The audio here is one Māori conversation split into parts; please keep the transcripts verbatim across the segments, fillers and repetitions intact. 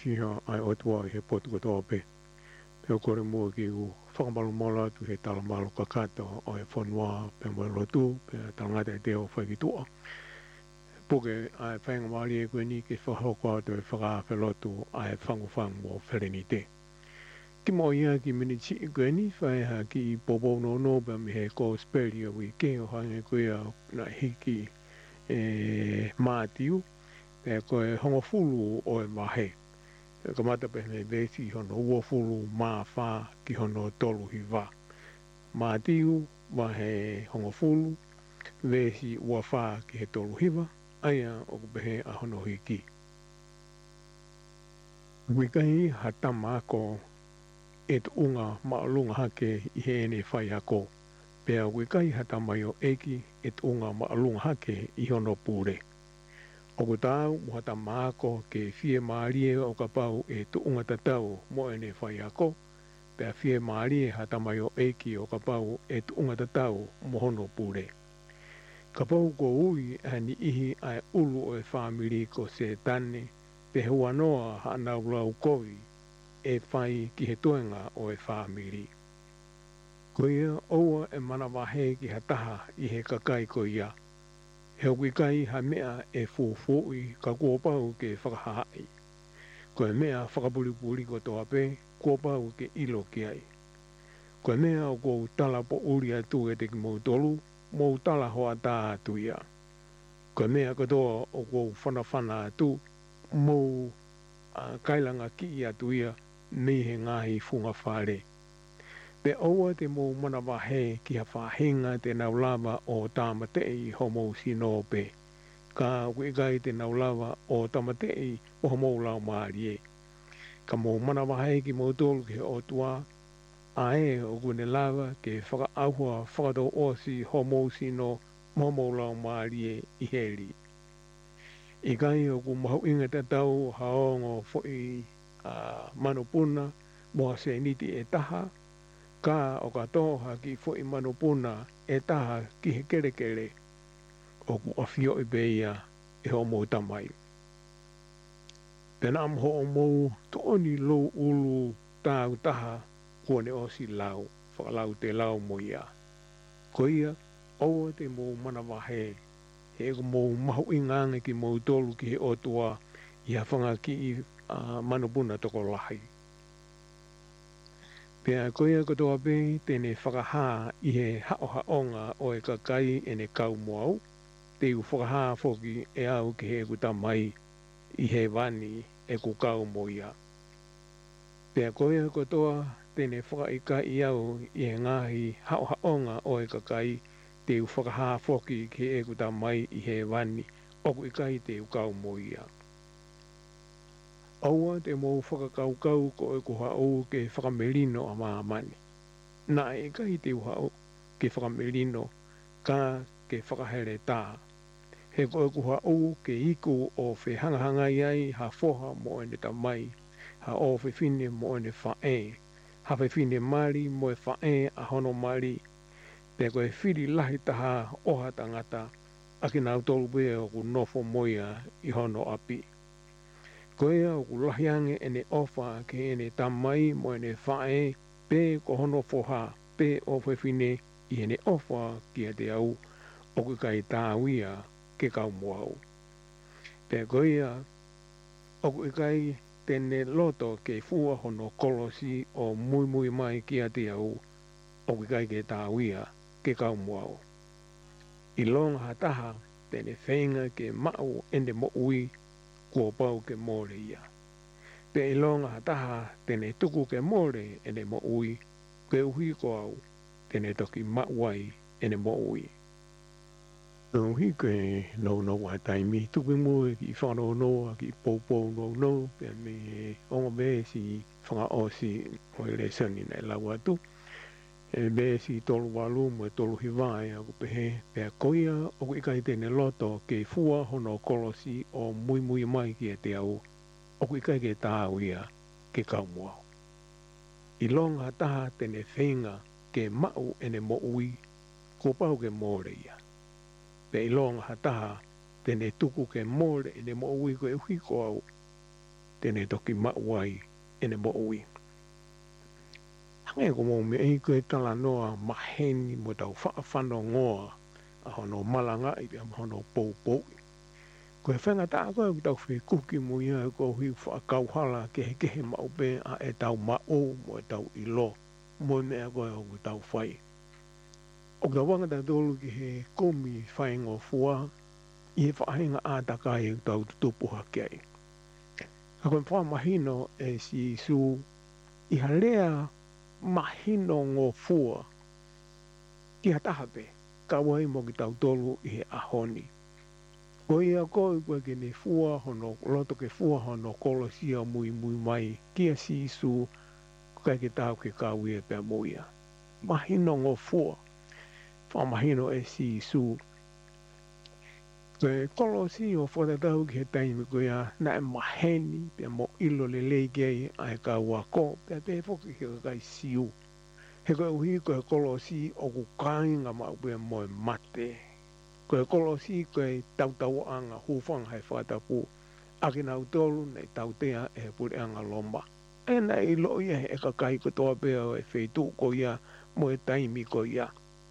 fiha ai o tua he potu ko toa pe. Peo kore mua ki u whakamalu mola tu he tala malu kakata o e whanua pe mo lotu pe talangata e te o whai ki tua. Puke ai whainga maari e koe ni ke whahoko atu e whakawhelotu ai whangu whangu o whereni te. Ki mo ia ki miniti i koe ni whai ha ki popo no no pe mi he ko speri o i ke o hange koe a na hiki e mātiu pe koe hongo fulu o e mahe. Ka mata pe me vesi hono ua fulu mā whā ki hono tolu hi wā. Mātiu wa he hongo fulu, vesi ua whā ki he tolu hiwa, aia o kupehe a hono hiki. Wikai hatama ako et unga maalunga hake i he ene whai ako. Pea wikai hatama yo eki et unga maalunga hake i hono pūre. O ko tāu muhata māko ke fie maarie o ka pau e tuunga tatau mo ene whai ako, pea fie maarie hatama yo eki o ka pau e tuunga tatau mo hono pūre. Ka pau ko ui ani ihi ai ulu o e whamiri ko se tane, pe hua noa hanau lau koi e whai ki he toenga o e whamiri. Ko ia oua e mana wahe ki hataha i he kakai ko ia. He wikai ha mea e fōfōi ka kōpau ke whakahai. Ko e mea whakapuripuri ko toa pe, kōpau ke ilo ki ai. Ko e mea o kou tala po uri atu e te ki mou tolu, mou tala hoa tā atu ia. Ko e mea katoa o kou whanawhana atu, mou uh, kailanga ki atu ia, me he ngahi funga whare. Pe aua te mou mana wahe ki ha whahenga te naulawa o tāmatei homo sino pe. Ka wikai te naulawa o tāmatei o homo lau maarie. Ka mou mana wahe ki mou tolu ki o tua, a e o kune lawa ke whaka ahua whakato osi homo sino homo lau maarie i heri. I kai o ku mahu inga te tau haongo fwoi uh, manupuna moa se niti e taha, ka o ka toha ki fwoi manupuna e taha ki he kere kere o ku awhio i beia e ho mou tamai. Pena am ho o mou tooni lo ulu tāu taha kuone osi lau, whakalau te lau mo ia. Ko ia, oua te mou mana wahe, he ko mou mahu ingange ki mou tolu ki he otua i hawhanga ki i uh, manupuna toko lahi. Pea koia katoa pe tene whakaha i he hao haonga o e kakai e ne kau moau, te u whakaha foki e au ki he kutamai i he wani e ku kau mo ia. Pea koia katoa tene whakaika i au i he ngahi hao haonga o e kakai, te u whakaha foki ki he kutamai i he wani o ku ikai te u kau mo ia. Aua te mou whakakaukau ko e ku hao ke whakamerino a maamani. Nā e kai te hao ke whakamerino ka ke whakahere tā. He ko e ku hao ke iku o whi hangahanga iai ha foha mo ene tamai, ha o whi fine mo ene whae, ha whi fine mari mo e whae a hono mari, pe ko e whiri lahi taha oha tangata, aki nau tolu pe o ku nofo moia i hono api. Koea o ku lahiange ene ofa ke ene tamai mo ene whae pe ko hono foha pe o whewhine i ene ofa ki a te au o ku kai tāwia ke kau moau. Pe koea o ku kai tene loto ke fua hono kolosi o mui mui mai ki a te au o ku kai ke tāwia ke kau moau. I longa hataha tene whenga ke mau ende mo ui kua pau ke more ia. Pe ilonga hataha tene tuku ke more ene mo ui, ke uhi ko au tene toki mauai ene mo ui. No hi ke no no wa taimi tuku mo ki whano noa ki popo no no pe me onga be si whanga osi o ele sani nei lau atu. E be si tolu walu mo tolu hiwai a ku pehe pe koia o ku ikai tene loto ke fua hono kolosi o mui mui mai ki e te au o ku ikai ke tāu ia ke kau moau. I longa taha tene whenga ke mau ene mo ui ko pau ke more ia. Pe i longa taha tene tuku ke more ene mo ui ko e hui ko au tēnei toki mauai ene mo ui. Hange ko mo me i koe tala noa maheni mo tau whaafano ngoa a hono malanga i pia hono pou pou. Koe whenga tā koe ku tau whi kuki mo ia ko hui whaakauhala ke he kehe mau pe a e tau mao mo e tau ilo mo mea koe o ku tau whai. O ka wanga tā tolu ki he komi whaingo fua i he whaahinga ātakai e tau tutupuha kei. Ka koe wha mahino e si su i halea mahino ngō fua ki hatahape ka wai mo ki tau tolu i he ahoni. Ko ia koe koe ke ne fua hono, loto ke fua hono kolosia mui mui mai kia si su kai ke tau ke kawi e pia muia. Mahino ngō fua, wha mahino e si su. Koe kolosi o whata tau ki he taimi koe a na e maheni pia mo ilo le leikei a e ka wako pia pe foki ke kai siu. He koe uhi koe kolosi o ku kāinga mau pia mo e mate. Koe kolosi koe tau tau anga hufang hai whatapu. Aki nau tolu nei tau tea e puri anga lomba. E nei lo ia he eka kai ko toa pia e wheitu ko ia mo e taimi ko ia.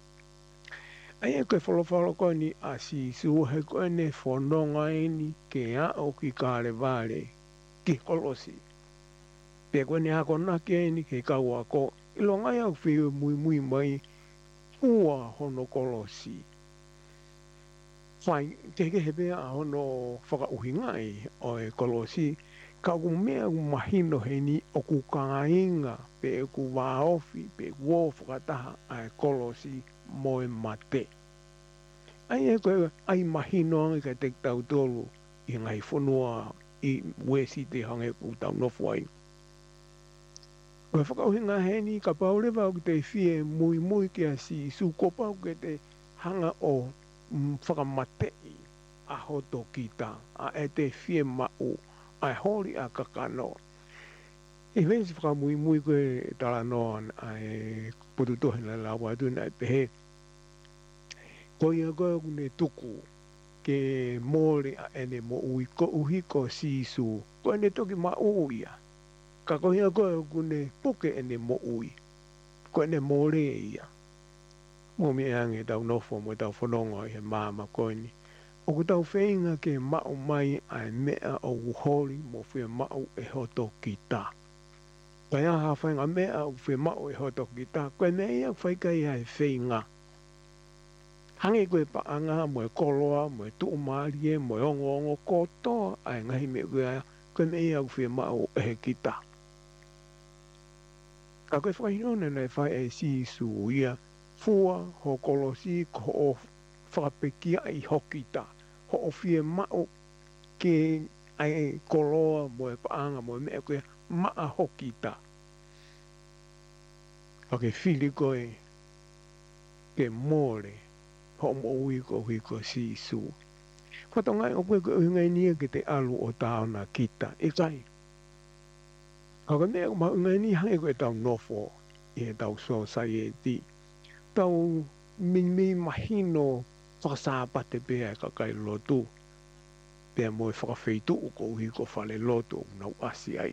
Ai e koe whalawhala koe ni a si su he koe ne whanonga eni ke a o ki kāre vare ki kolosi. Pia koe ne hako naki eni ke kau ako ilo ngai au whiu mui mui mai ua hono kolosi. Whai, te ke he pia a hono whakauhingai o e kolosi, ka ku mea ku mahino he ni o ku kāinga pe ku waofi pe wō whakataha a e kolosi mo e mate. Ai e koe ai mahino ange ka te tau tolu i ngai whanua i wesi te hange ku tau nofu ai. Koe whakauhinga he ni ka paurewa o te fie mui mui kia si su kopa ke te hanga o whakamatei a hoto kita a e te fie mau a hori a kakano. E vensi whakamui mui koe tala noa a e pututohi na lawa atu na e pehe. Ko ia koe kune tuku ke mōre a ene mo ui ko uhi ko sisu. Ko ene toki ma uia. Ka ko ia koe kune puke ene mo ui. Ko ene mōre ia. Mo me ange tau nofo mo tau whanonga i he māma koe ni. O ku tau whainga ke mau mai a mea o uhori mo whia mau e hoto ki tā. Kai aha whainga mea o whia mau e hoto ki tā. Koe mea ia whaikai a e whainga. Hange koe paanga mo e koloa, mo e tuumarie, mo e ongo ongo kotoa a e ngahi me koe koe mea ia o whia mau e he ki tā. Ka koe whainone nei whai e si su ia. Fua ho kolosi ko o whakapekia i hokita. Ho o fie mao ke ai koloa mo e paanga mo e mea koe maa hokita. Ka ke whili koe ke mōre ho mo ui ko hui ko si su. Kato ngai o koe koe ngai nia ke te alu o tāo na kita. E kai. Ka koe mea ma ngai ni hange koe tau nofo i he tau so sai e ti. Tau mimi mahino whakasāpate pēa ka kai lotu. Pēa mo e whakawheitu o ko uhi ko whale lotu o nau asi ai.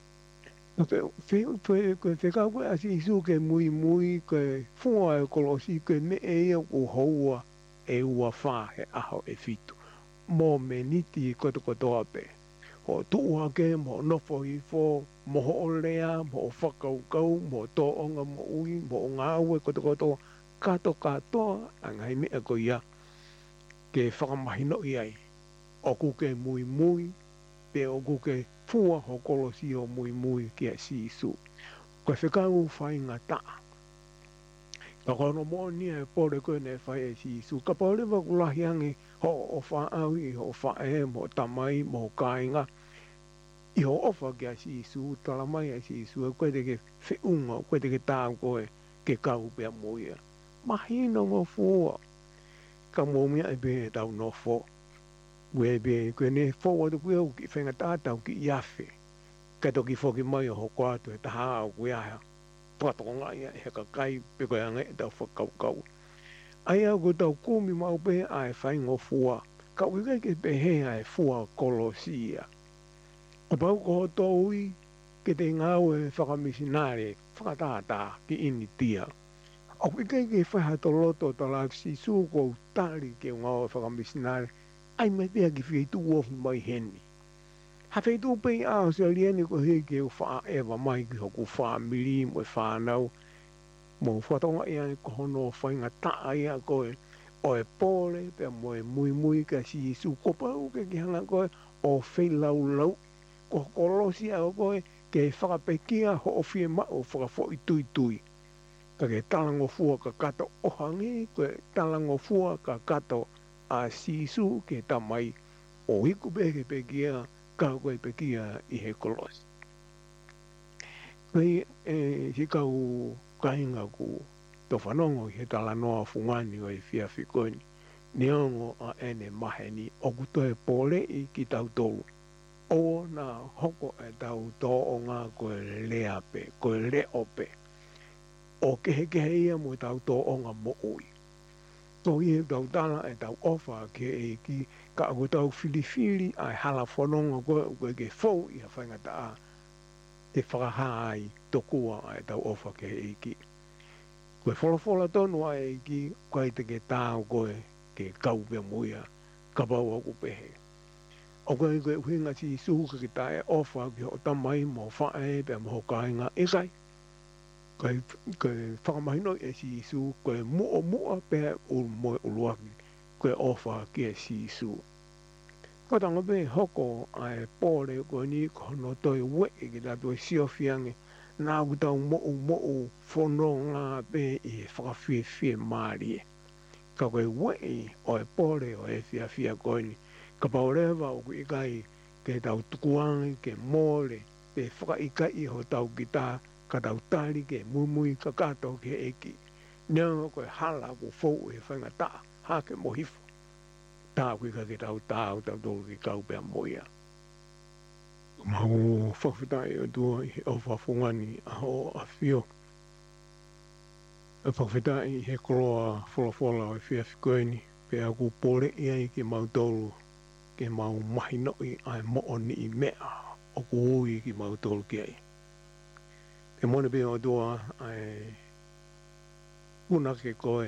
Koe whekau koe asi isu ke mui mui koe fua e kolosi koe me e ia ko houa e ua wha he aho e fitu. Mo me niti koto kotoa pe. Ho tuua ke mo nofo i fo, mo ho o lea, mo o whakaukau, mo tō onga mo ui, mo o ngā ue koto kotoa. Kato katoa, a ngai mea ko ia ke whakamahino i ai. O kuke mui mui, pe o kuke fua ho kolosi o mui mui kia si su. Koe whekau whai ngā taa. Ka kono mō nia e pore koe ne whai e si su. Ka pore wa kulahi ange ho o wha aui, ho wha e, mo tamai, mo kāinga. I ho ofa kia si su, talamai e si su, koe te ke whiunga, koe te ke tāu koe ke kau pia moia. Mahino ngō fua. Ka mōmia e bē tau no fo. Ue bē, koe ne fo watu kuia u ki whenga tātau ki iafe. Ka toki whoki mai o hoko atu e taha au kuia hea. Pakatonga ia e heka kai pe koe ange e tau whakaukau. Ai au ko tau kumi mau pe a e whai ngō fua. Ka uikai ke pe hea e fua kolosia. O pau ko toi ke te ngau e whakamisinare, whakatata ki ini tia. O kai ke whaha to loto to la si su ko tari ke ngau e whakamisinare, ai me pia ki whi tu ofi mai heni. Ha whi tu pei a o se lieni ko hei ke o wha ewa mai ki hoku wha miri mo e whanau, mo whatonga ia ni kohono whainga taa ia koe, o e pōle pe mo e mui mui ka si su ko pau ke ki hanga koe, o whi lau lau, ko kolosi a koe, ke whakapekia ho o whie ma o whakafo i tui tui. Ka ke talango fua ka kato ohangi, ke talango fua ka kato a sisu ke tamai o hiku peke pekia, ka koe pekia i he kolosi. Kei e hikau kahinga ku to whanongo i he talanoa fungani o i whia whikoini, ni ongo a ene maheni o kutoe pōle i ki tau tolu. O na hoko e tau tō o ngā koe lea pe, koe leo pe. O kehe kehe ia mo tau tō o ngā mo ui. Tō i e tau tala e tau ofa ke e ki ka ako tau filifili ai hala whanonga koe koe ke fau i a whaingata a te whakaha ai tokua ai tau ofa ke e ki. Koe wholofola tonu ai e ki koe te ke tāo koe ke kaupea muia ka pau aku pehe. O koe koe uhinga si suhuka ki tae ofa ki o tamai mo whae pe mo kainga e kai. Koe, koe whakamahino e si isu, koe mua mua pe ul moe uluaki, koe ofa ki e si isu. Ko tanga pe hoko ai pōre koe ni kono toi we e ki tato e siowhiange, nā kutau mo'u mo'u whono ngā pe i whakawhie whie maari e. Ka koe we o e pōre o e whia whia koe ni, ka paurewa o ku ikai ke tau tukuangi ke mōre, pe whakaikai ho tau ki tā, ka tau tāri ke mumui ka kato ke eki. Nea koe hala ku fau e whainga tā, hake mo hifo. Tā kui ka ke tau tā o tau tōru ki kaupea moia. Mahu whawhitai o tua i he o whawhungani a ho a whio. E whawhitai i he koroa wholafola o e whiawhikoeni, pe a ku pōre ia i ke mautolu, ke mau mahinoi ai mooni i mea o ku ui ki mautolu ki ai. E mone pe o tua ai una ke koe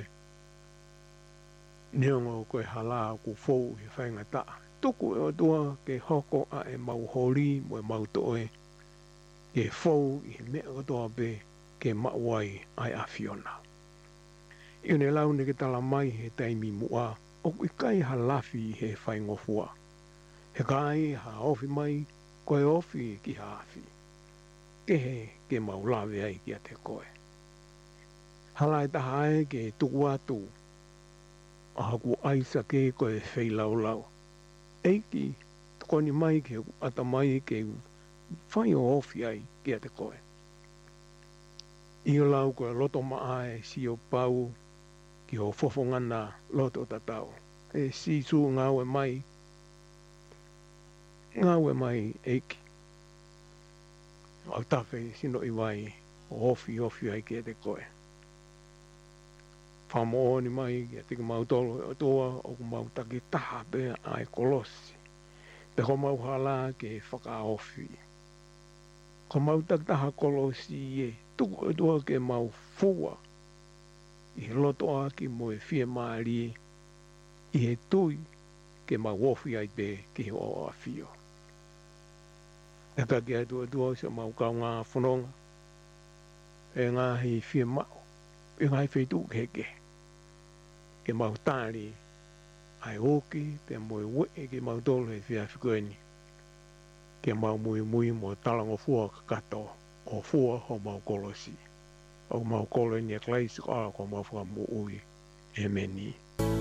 neongo koe hala ku fou i whainga ta. Tuku e o tua ke hoko a e mau hori mo e mau toe ke fou i mea o tua pe ke mauai ai a Fiona. I ne lau ne ke tala mai he taimi mua o kui kai halafi he whaingofua. He kai ha ofi mai koe ofi ki haafi. Kehe ke maulawe ai ki a te koe. Halai taha e ke tuku atu, a haku aisa ke koe whei lau lau. Eiki, tukoni mai ke ata mai ke whai o ofi ai ki a te koe. Io lau koe loto maa e si o pau ki o fofongana loto tatau. E si su ngawe mai, ngawe mai eiki. Au tawhi sino i wai o ofi ofi ai ki a te koe. Whamo ni mai ki a te mautolo o toa o ku mautaki taha pe ai kolosi. Pe ko mau hala ke whaka ofi. Ko mautaki taha kolosi e tuku o toa ke mau fua. I he loto aki mo e whie maari i he tui ke mau ofi ai pe ki he o a whio. E ka ki a tua tua se mau kau ngā whanonga. E ngā hei whie mao. E ngā hei whaitu keke. Ke mau tāri ai oki pe moe we ke mau tolu he whia whikoeni. Ke mau mui mui mo talango fua ka kato o fua ho mau kolosi. O mau koloni e klaisi ko ala ko mau whakamu ui. E meni.